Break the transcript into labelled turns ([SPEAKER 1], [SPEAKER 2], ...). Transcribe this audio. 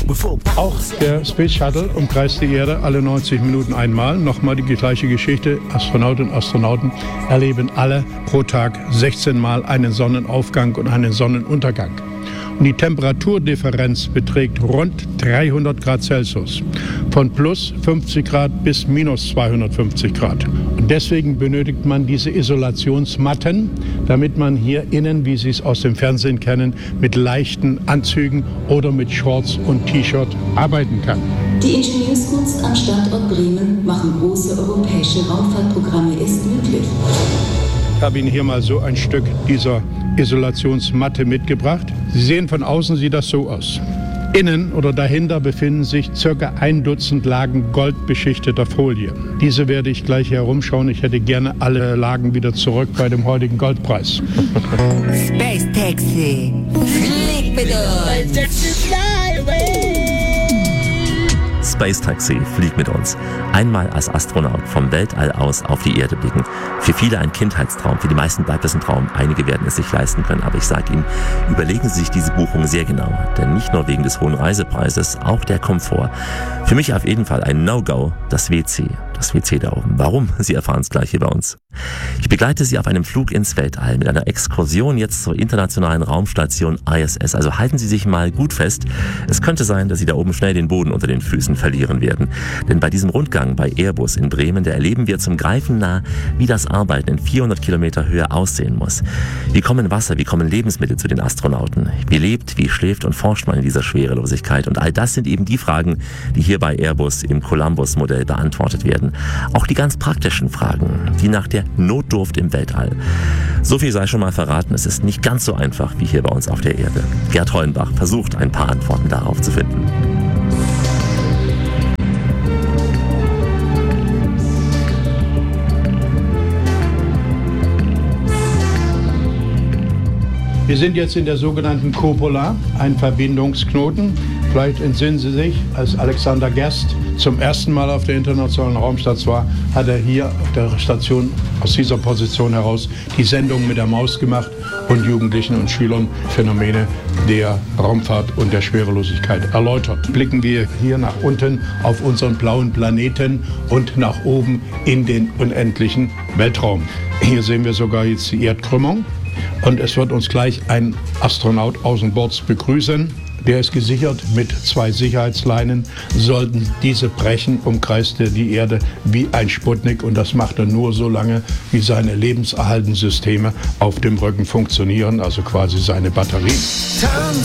[SPEAKER 1] Auch der Space Shuttle umkreist die Erde alle 90 Minuten einmal. Nochmal die gleiche Geschichte. Astronautinnen und Astronauten erleben alle pro Tag 16 Mal einen Sonnenaufgang und einen Sonnenuntergang. Und die Temperaturdifferenz beträgt rund 300 Grad Celsius, von plus 50 Grad bis minus 250 Grad. Und deswegen benötigt man diese Isolationsmatten, damit man hier innen, wie Sie es aus dem Fernsehen kennen, mit leichten Anzügen oder mit Shorts und T-Shirt arbeiten kann.
[SPEAKER 2] Die Ingenieurskunst am Standort Bremen machen große europäische Raumfahrtprogramme erst möglich.
[SPEAKER 1] Ich habe Ihnen hier mal so ein Stück dieser Isolationsmatte mitgebracht. Sie sehen, von außen sieht das so aus. Innen oder dahinter befinden sich ca. 1 Dutzend Lagen goldbeschichteter Folie. Diese werde ich gleich herumschauen. Ich hätte gerne alle Lagen wieder zurück bei dem heutigen Goldpreis.
[SPEAKER 3] Space Taxi, flieg mit uns!
[SPEAKER 4] Space Taxi, flieg mit uns. Einmal als Astronaut vom Weltall aus auf die Erde blicken. Für viele ein Kindheitstraum, für die meisten bleibt es ein Traum. Einige werden es sich leisten können, aber ich sage Ihnen, überlegen Sie sich diese Buchung sehr genau. Denn nicht nur wegen des hohen Reisepreises, auch der Komfort. Für mich auf jeden Fall ein No-Go, das WC. Das WC da oben. Warum? Sie erfahren es gleich hier bei uns. Ich begleite Sie auf einem Flug ins Weltall mit einer Exkursion jetzt zur internationalen Raumstation ISS. Also halten Sie sich mal gut fest. Es könnte sein, dass Sie da oben schnell den Boden unter den Füßen verlieren werden. Denn bei diesem Rundgang bei Airbus in Bremen, da erleben wir zum Greifen nah, wie das Arbeiten in 400 Kilometer Höhe aussehen muss. Wie kommen Wasser, wie kommen Lebensmittel zu den Astronauten? Wie lebt, wie schläft und forscht man in dieser Schwerelosigkeit? Und all das sind eben die Fragen, die hier bei Airbus im Columbus-Modell beantwortet werden. Auch die ganz praktischen Fragen, die nach der Notdurft im Weltall. So viel sei schon mal verraten, es ist nicht ganz so einfach wie hier bei uns auf der Erde. Gerd Hollenbach versucht, ein paar Antworten darauf zu finden.
[SPEAKER 1] Wir sind jetzt in der sogenannten Cupola, ein Verbindungsknoten. Vielleicht entsinnen Sie sich, als Alexander Gerst zum ersten Mal auf der Internationalen Raumstation war, hat er hier auf der Station aus dieser Position heraus die Sendung mit der Maus gemacht und Jugendlichen und Schülern Phänomene der Raumfahrt und der Schwerelosigkeit erläutert. Blicken wir hier nach unten auf unseren blauen Planeten und nach oben in den unendlichen Weltraum. Hier sehen wir sogar jetzt die Erdkrümmung. Und es wird uns gleich ein Astronaut außen Bords begrüßen. Der ist gesichert mit 2 Sicherheitsleinen. Sollten diese brechen, umkreist er die Erde wie ein Sputnik. Und das macht er nur so lange, wie seine lebenserhaltenden Systeme auf dem Rücken funktionieren, also quasi seine Batterien.
[SPEAKER 3] Turn